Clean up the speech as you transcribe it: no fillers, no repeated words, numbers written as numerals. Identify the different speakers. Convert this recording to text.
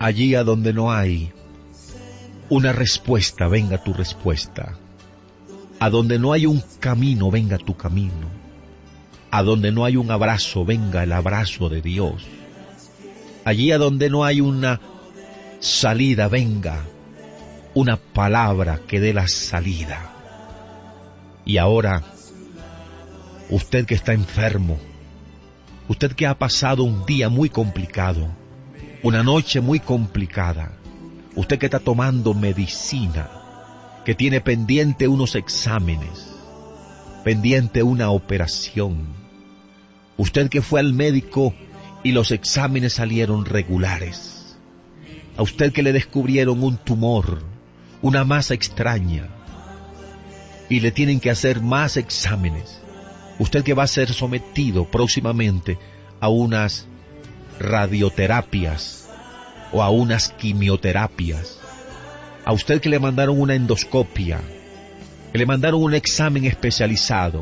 Speaker 1: Allí a donde no hay una respuesta, venga tu respuesta. A donde no hay un camino, venga tu camino. A donde no hay un abrazo, venga el abrazo de Dios. Allí a donde no hay una salida, venga una palabra que dé la salida. Y ahora, usted que está enfermo, usted que ha pasado un día muy complicado, una noche muy complicada, usted que está tomando medicina, que tiene pendiente unos exámenes, pendiente una operación, usted que fue al médico y los exámenes salieron regulares, a usted que le descubrieron un tumor, una masa extraña, y le tienen que hacer más exámenes, usted que va a ser sometido próximamente a unas radioterapias o a unas quimioterapias, a usted que le mandaron una endoscopia, que le mandaron un examen especializado,